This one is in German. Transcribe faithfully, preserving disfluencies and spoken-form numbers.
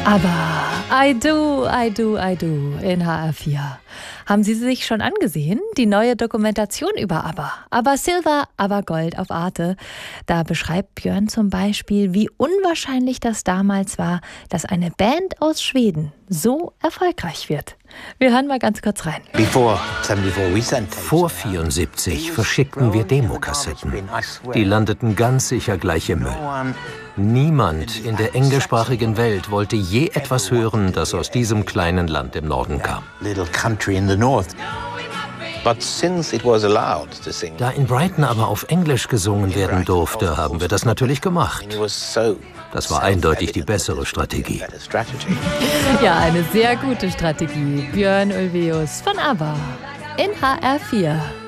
Aber I do, I do, I do in H R vier. Haben Sie sich schon angesehen? Die neue Dokumentation über ABBA. ABBA Silver, ABBA Gold auf Arte. Da beschreibt Björn zum Beispiel, wie unwahrscheinlich das damals war, dass eine Band aus Schweden so erfolgreich wird. Wir hören mal ganz kurz rein. Vor vierundsiebzig verschickten wir Demokassetten. Die landeten ganz sicher gleich im Müll. Niemand in der englischsprachigen Welt wollte je etwas hören, das aus diesem kleinen Land im Norden kam. Da in Brighton aber auf Englisch gesungen werden durfte, haben wir das natürlich gemacht. Das war eindeutig die bessere Strategie. Ja, eine sehr gute Strategie. Björn Ulvaeus von ABBA in H R vier.